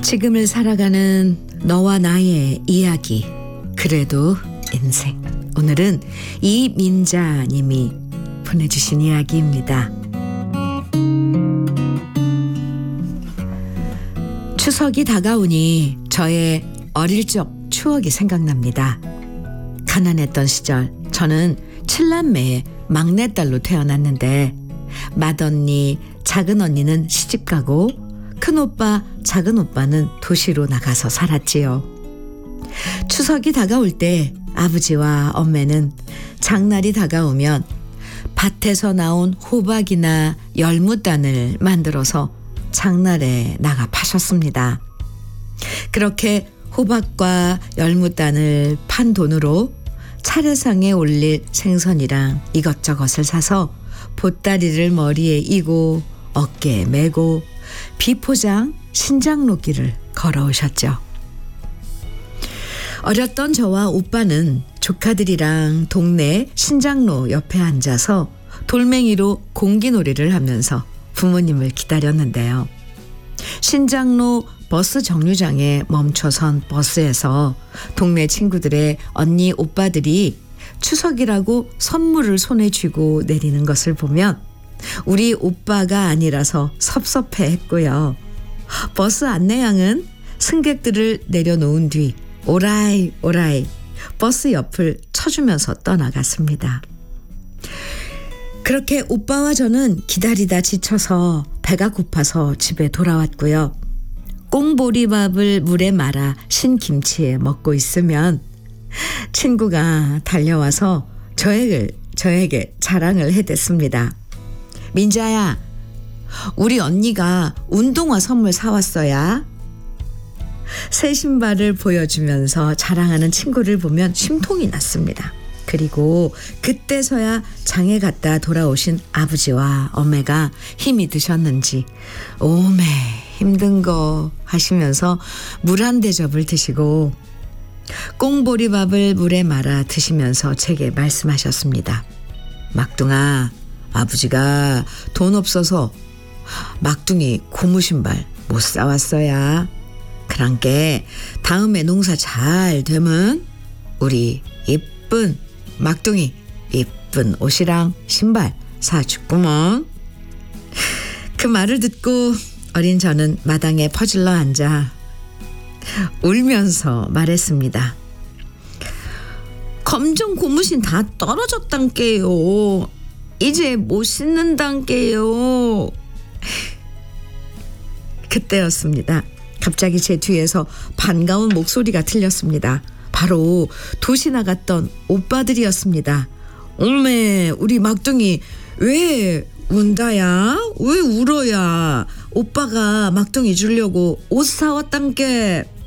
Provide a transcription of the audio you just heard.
지금을 살아가는 너와 나의 이야기, 그래도 인생. 오늘은 이민자 님이 보내주신 이야기입니다. 추석이 다가오니 저의 어릴 적 추억이 생각납니다. 가난했던 시절 저는 7남매의 막내딸로 태어났는데 맏언니, 작은 언니는 시집가고 큰오빠, 작은 오빠는 도시로 나가서 살았지요. 추석이 다가올 때 아버지와 엄매는 장날이 다가오면 밭에서 나온 호박이나 열무단을 만들어서 장날에 나가 파셨습니다. 그렇게 호박과 열무단을 판 돈으로 차례상에 올릴 생선이랑 이것저것을 사서 보따리를 머리에 이고 어깨에 메고 비포장 신장로길을 걸어오셨죠. 어렸던 저와 오빠는 조카들이랑 동네 신장로 옆에 앉아서 돌멩이로 공기놀이를 하면서 부모님을 기다렸는데요. 신장로 버스 정류장에 멈춰선 버스에서 동네 친구들의 언니 오빠들이 추석이라고 선물을 손에 쥐고 내리는 것을 보면 우리 오빠가 아니라서 섭섭해했고요. 버스 안내양은 승객들을 내려놓은 뒤 오라이 오라이 버스 옆을 쳐주면서 떠나갔습니다. 그렇게 오빠와 저는 기다리다 지쳐서 배가 고파서 집에 돌아왔고요. 꽁보리밥을 물에 말아 신김치에 먹고 있으면 친구가 달려와서 저에게 자랑을 해댔습니다. 민자야, 우리 언니가 운동화 선물 사왔어야. 새 신발을 보여주면서 자랑하는 친구를 보면 심통이 났습니다. 그리고 그때서야 장에 갔다 돌아오신 아버지와 어머니가 힘이 드셨는지 오메 힘든 거 하시면서 물 한 대접을 드시고 꽁보리밥을 물에 말아 드시면서 제게 말씀하셨습니다. 막둥아, 아버지가 돈 없어서 막둥이 고무신발 못 사왔어야. 그랑께 다음에 농사 잘 되면 우리 이쁜 막둥이 이쁜 옷이랑 신발 사주구먼. 그 말을 듣고 어린 저는 마당에 퍼질러 앉아 울면서 말했습니다. 검정 고무신 다 떨어졌단께요. 이제 못 신는단께요. 그때였습니다. 갑자기 제 뒤에서 반가운 목소리가 들렸습니다. 바로 도시 나갔던 오빠들이었습니다. 엄매, 우리 막둥이 왜 운다야? 왜 울어야? 오빠가 막둥이 주려고 옷 사왔단께.